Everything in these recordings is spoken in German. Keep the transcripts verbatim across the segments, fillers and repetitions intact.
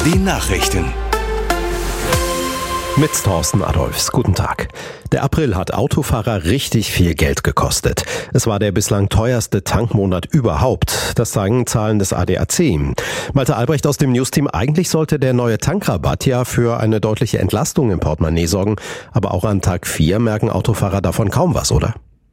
Die Nachrichten. Mit Thorsten Adolfs. Guten Tag. Der April hat Autofahrer richtig viel Geld gekostet. Es war der bislang teuerste Tankmonat überhaupt. Das zeigen Zahlen des A D A C. Malte Albrecht aus dem Newsteam. Eigentlich sollte der neue Tankrabatt ja für eine deutliche Entlastung im Portemonnaie sorgen. Aber auch an Tag vier merken Autofahrer davon kaum was, oder?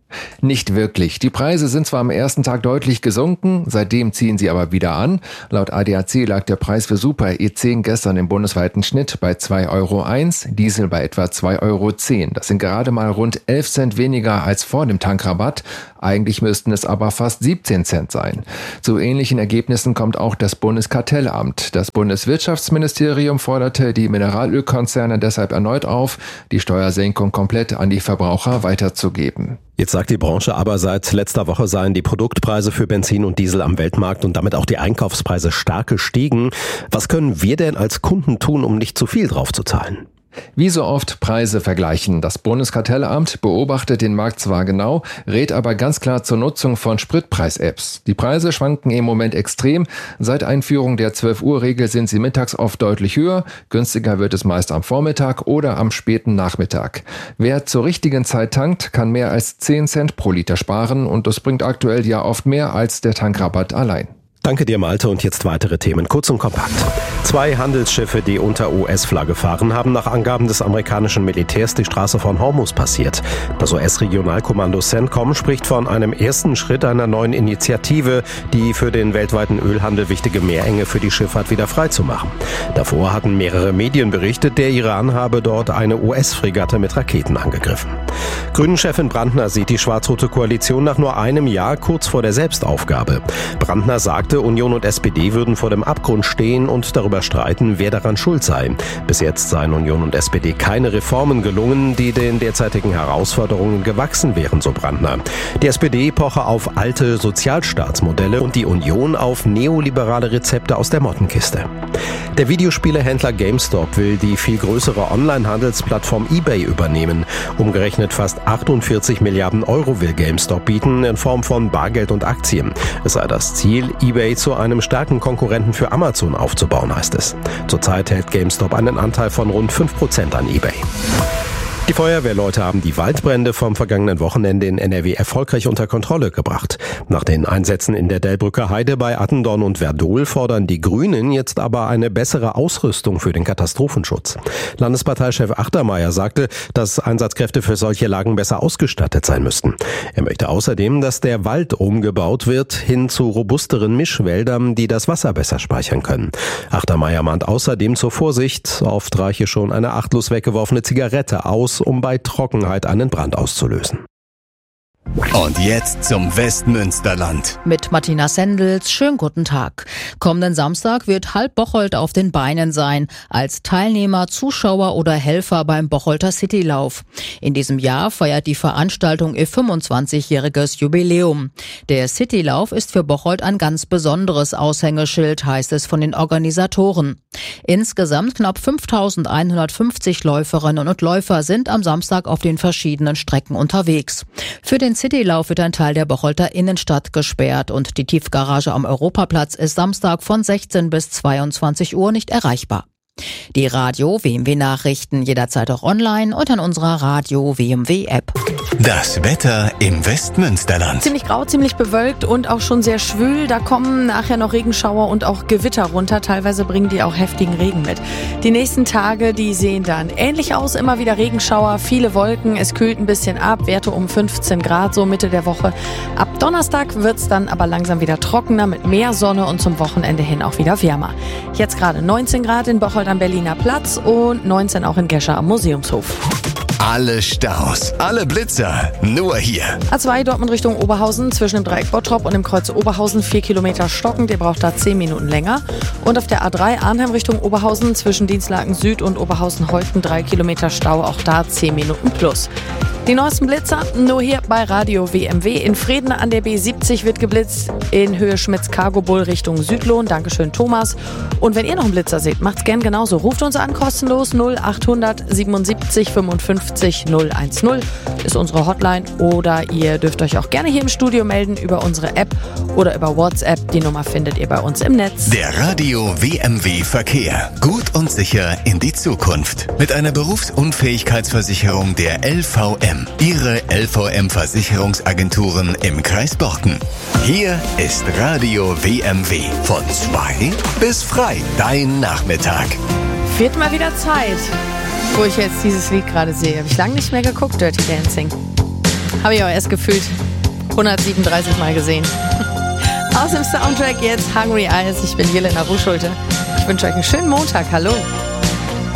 Nicht wirklich. Die Preise sind zwar am ersten Tag deutlich gesunken, seitdem ziehen sie aber wieder an. Laut A D A C lag der Preis für Super E zehn gestern im bundesweiten Schnitt bei zwei Euro eins, Diesel bei etwa zwei Euro zehn. Das sind gerade mal rund elf Cent weniger als vor dem Tankrabatt. Eigentlich müssten es aber fast siebzehn Cent sein. Zu ähnlichen Ergebnissen kommt auch das Bundeskartellamt. Das Bundeswirtschaftsministerium forderte die Mineralölkonzerne deshalb erneut auf, die Steuersenkung komplett an die Verbraucher weiterzugeben. Jetzt sagt die Branche aber, seit letzter Woche seien die Produktpreise für Benzin und Diesel am Weltmarkt und damit auch die Einkaufspreise stark gestiegen. Was können wir denn als Kunden tun, um nicht zu viel drauf zu zahlen? Wie so oft Preise vergleichen. Das Bundeskartellamt beobachtet den Markt zwar genau, rät aber ganz klar zur Nutzung von Spritpreis-Apps. Die Preise schwanken im Moment extrem. Seit Einführung der zwölf-Uhr-Regel sind sie mittags oft deutlich höher. Günstiger wird es meist am Vormittag oder am späten Nachmittag. Wer zur richtigen Zeit tankt, kann mehr als zehn Cent pro Liter sparen und das bringt aktuell ja oft mehr als der Tankrabatt allein. Danke dir, Malte, und jetzt weitere Themen, kurz und kompakt. Zwei Handelsschiffe, die unter U S-Flagge fahren, haben nach Angaben des amerikanischen Militärs die Straße von Hormuz passiert. Das U S-Regionalkommando CENTCOM spricht von einem ersten Schritt einer neuen Initiative, die für den weltweiten Ölhandel wichtige Meerenge für die Schifffahrt wieder freizumachen. Davor hatten mehrere Medien berichtet, der Iran habe dort eine U S-Fregatte mit Raketen angegriffen. Grünen-Chefin Brandner sieht die schwarz-rote Koalition nach nur einem Jahr kurz vor der Selbstaufgabe. Brandner sagte, Union und S P D würden vor dem Abgrund stehen und darüber streiten, wer daran schuld sei. Bis jetzt seien Union und S P D keine Reformen gelungen, die den derzeitigen Herausforderungen gewachsen wären, so Brandner. Die S P D poche auf alte Sozialstaatsmodelle und die Union auf neoliberale Rezepte aus der Mottenkiste. Der Videospielehändler GameStop will die viel größere Online-Handelsplattform eBay übernehmen. Umgerechnet fast achtundvierzig Milliarden Euro will GameStop bieten in Form von Bargeld und Aktien. Es sei das Ziel, eBay zu einem starken Konkurrenten für Amazon aufzubauen, heißt es. Zurzeit hält GameStop einen Anteil von rund fünf Prozent an eBay. Die Feuerwehrleute haben die Waldbrände vom vergangenen Wochenende in N R W erfolgreich unter Kontrolle gebracht. Nach den Einsätzen in der Delbrücker Heide bei Attendorn und Werdohl fordern die Grünen jetzt aber eine bessere Ausrüstung für den Katastrophenschutz. Landesparteichef Achtermeier sagte, dass Einsatzkräfte für solche Lagen besser ausgestattet sein müssten. Er möchte außerdem, dass der Wald umgebaut wird hin zu robusteren Mischwäldern, die das Wasser besser speichern können. Achtermeier mahnt außerdem zur Vorsicht. Oft reiche schon eine achtlos weggeworfene Zigarette aus, um bei Trockenheit einen Brand auszulösen. Und jetzt zum Westmünsterland. Mit Martina Sendels, schönen guten Tag. Kommenden Samstag wird halb Bocholt auf den Beinen sein, als Teilnehmer, Zuschauer oder Helfer beim Bocholter Citylauf. In diesem Jahr feiert die Veranstaltung ihr fünfundzwanzigjähriges Jubiläum. Der Citylauf ist für Bocholt ein ganz besonderes Aushängeschild, heißt es von den Organisatoren. Insgesamt knapp fünftausendeinhundertfünfzig Läuferinnen und Läufer sind am Samstag auf den verschiedenen Strecken unterwegs. Für den Citylauf wird ein Teil der Bocholter Innenstadt gesperrt und die Tiefgarage am Europaplatz ist Samstag von sechzehn bis zweiundzwanzig Uhr nicht erreichbar. Die Radio W M W Nachrichten jederzeit auch online und an unserer Radio W M W App. Das Wetter im Westmünsterland. Ziemlich grau, ziemlich bewölkt und auch schon sehr schwül. Da kommen nachher noch Regenschauer und auch Gewitter runter. Teilweise bringen die auch heftigen Regen mit. Die nächsten Tage, die sehen dann ähnlich aus. Immer wieder Regenschauer, viele Wolken. Es kühlt ein bisschen ab. Werte um fünfzehn Grad, so Mitte der Woche. Ab Donnerstag wird's dann aber langsam wieder trockener mit mehr Sonne und zum Wochenende hin auch wieder wärmer. Jetzt gerade neunzehn Grad in Bocholt am Berliner Platz und neunzehn auch in Gescher am Museumshof. Alle Staus, alle Blitzer, nur hier. A zwei Dortmund Richtung Oberhausen zwischen dem Dreieck Bottrop und dem Kreuz Oberhausen vier Kilometer stockend. Ihr braucht da zehn Minuten länger. Und auf der A drei Arnhem Richtung Oberhausen zwischen Dienstlaken Süd und Oberhausen-Holten drei Kilometer Stau. Auch da zehn Minuten plus. Die neuesten Blitzer nur hier bei Radio W M W. In Frieden an der B siebzig wird geblitzt in Höhe Schmitz-Cargo-Bull Richtung Südlohn. Dankeschön, Thomas. Und wenn ihr noch einen Blitzer seht, macht's gern genauso. Ruft uns an, kostenlos null achthundert siebenundsiebzig fünfundfünfzig fünfzig null eins null ist unsere Hotline oder ihr dürft euch auch gerne hier im Studio melden über unsere App oder über WhatsApp. Die Nummer findet ihr bei uns im Netz. Der Radio W M W Verkehr. Gut und sicher in die Zukunft. Mit einer Berufsunfähigkeitsversicherung der L V M. Ihre L V M-Versicherungsagenturen im Kreis Borken. Hier ist Radio W M W. Von zwei bis frei. Dein Nachmittag. Wird mal wieder Zeit, wo ich jetzt dieses Lied gerade sehe. Habe ich lange nicht mehr geguckt, Dirty Dancing. Habe ich auch erst gefühlt hundertsiebenunddreißig Mal gesehen. Aus dem Soundtrack jetzt Hungry Eyes. Ich bin Jelena Ruschulte. Ich wünsche euch einen schönen Montag. Hallo.